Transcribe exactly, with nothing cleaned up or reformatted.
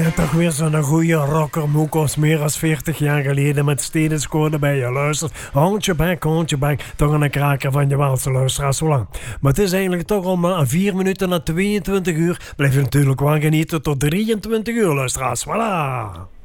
Ja, toch weer zo'n goede rocker moekos, meer dan veertig jaar geleden met stedenscode bij je luistert. Houd je bek, houd je bek, toch een kraker van je Waalse luisteraars zo lang. Maar het is eigenlijk toch al vier minuten na tweeëntwintig uur. Blijf je natuurlijk wel genieten tot drieëntwintig uur, luisteraars. Voilà!